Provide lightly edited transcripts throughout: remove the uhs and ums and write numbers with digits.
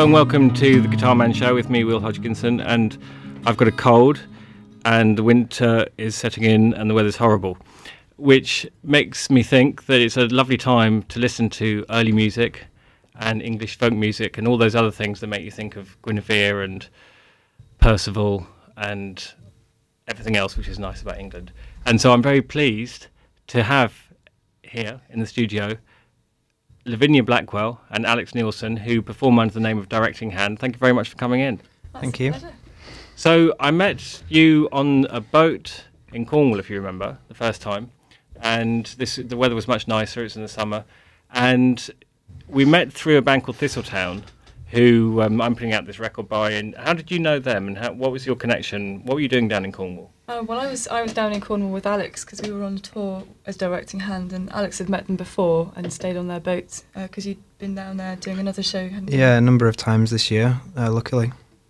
and welcome to the Guitar Man Show with me, Will Hodgkinson, and I've got a cold, and the winter is setting in, and the weather's horrible, which makes me think that it's a lovely time to listen to early music and English folk music and all those other things that make you think of Guinevere and Percival and everything else which is nice about England. And so I'm very pleased to have here in the studio Lavinia Blackwell and Alex Nielsen, who perform under the name of Directing Hand. Thank you very much for coming in. Thank you. So I met you on a boat in Cornwall, if you remember, the first time, and the weather was much nicer. It was in the summer, and we met through a band called Thistletown, who I'm putting out this record by. And how did you know them, and what was your connection? What were you doing down in Cornwall? Well, I was down in Cornwall with Alex because we were on a tour as Directing Hand, and Alex had met them before and stayed on their boat because you'd been down there doing another show, hadn't you? Yeah, a number of times this year, luckily.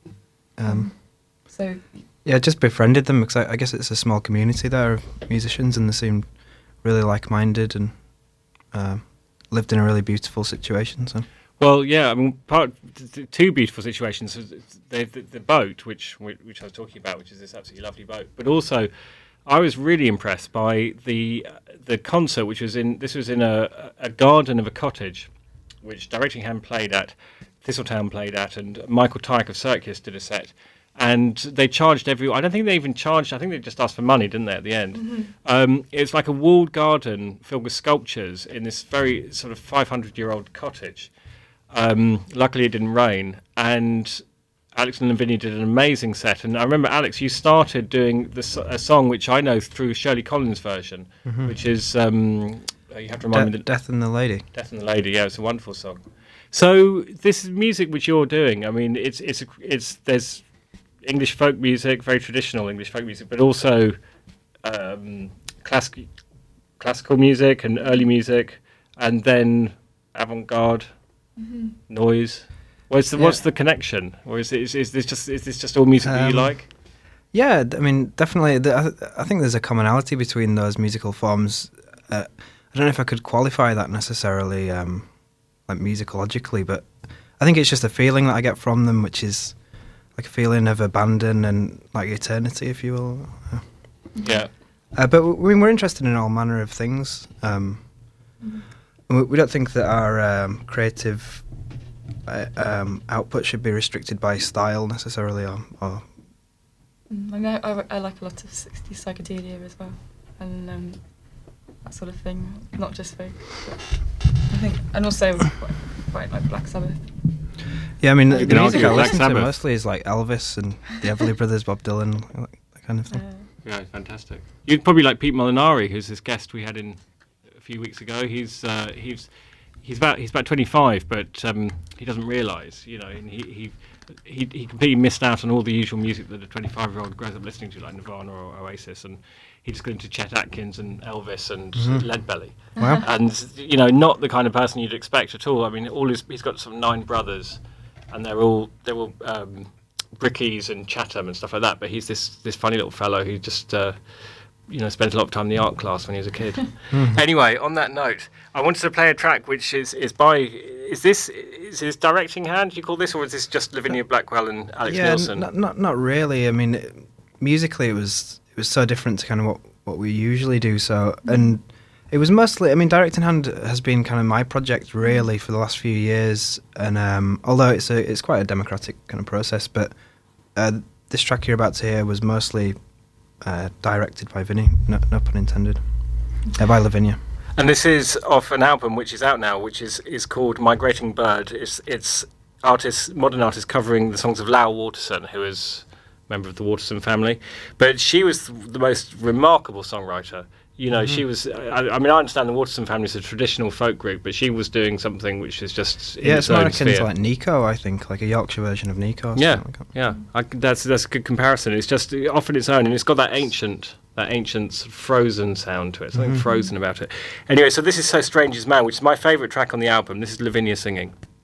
So yeah, just befriended them because I guess it's a small community there of musicians, and they seemed really like-minded and lived in a really beautiful situation. So. Well, yeah, I mean, two beautiful situations. The boat, which I was talking about, which is this absolutely lovely boat, but also I was really impressed by the concert, which was in a garden of a cottage, which Directing Hand played at, Thistletown played at, and Michael Tyke of Circus did a set. And they charged I don't think they even charged, I think they just asked for money, didn't they, at the end? Mm-hmm. It's like a walled garden filled with sculptures in this very sort of 500-year-old cottage. Luckily it didn't rain, and Alex and Lavinia did an amazing set. And I remember, Alex, you started doing a song which I know through Shirley Collins' version, mm-hmm. which is, you have to remind me. Death and the Lady. Death and the Lady, yeah, it's a wonderful song. So this music which you're doing, I mean, there's English folk music, very traditional English folk music, but also classical music and early music, and then avant-garde, mm-hmm. noise. What's the connection, or is this just all music that you like? Yeah, I mean, definitely. I think there's a commonality between those musical forms. I don't know if I could qualify that necessarily, like musicologically, but I think it's just a feeling that I get from them, which is like a feeling of abandon and like eternity, if you will. Yeah. But we're interested in all manner of things. We don't think that our creative output should be restricted by style necessarily, or I mean, I like a lot of 60s psychedelia as well, and that sort of thing, not just folk. I think, and also quite like Black Sabbath. Yeah, I mean, the music I Black listen to Sabbath mostly is like Elvis and the Everly Brothers, Bob Dylan, that kind of thing. Yeah, fantastic. You'd probably like Pete Molinari, who's this guest we had in a few weeks ago. He's about 25, but he doesn't realise, you know, and he completely missed out on all the usual music that a 25-year-old grows up listening to, like Nirvana or Oasis, and he just got into Chet Atkins and Elvis and Mm-hmm. Leadbelly. Wow. And, you know, not the kind of person you'd expect at all. I mean, he's got some 9 brothers, and they're all Brickies and Chatham and stuff like that, but he's this funny little fellow who just spent a lot of time in the art class when he was a kid. Mm-hmm. Anyway, on that note, I wanted to play a track which is this Directing Hand, do you call this, or is this just Lavinia Blackwell and Alex Nielsen? Not really. I mean, musically it was so different to kind of what we usually do. So, and it was mostly, I mean, Directing Hand has been kind of my project really for the last few years, and although it's quite a democratic kind of process, but this track you're about to hear was mostly directed by Vinny, no pun intended, by Lavinia. And this is off an album which is out now, which is called Migrating Bird. It's modern artists covering the songs of Lau Waterson, who is a member of the Waterson family. But she was the most remarkable songwriter. You know, she was. I mean, I understand the Waterson family is a traditional folk group, but she was doing something which is just in its own sphere. It's like Nico, I think, like a Yorkshire version of Nico. Yeah, that's a good comparison. It's just off on its own, and it's got that ancient sort of frozen sound to it. Something frozen about it. Anyway, so this is So Strange Is Man, which is my favourite track on the album. This is Lavinia singing.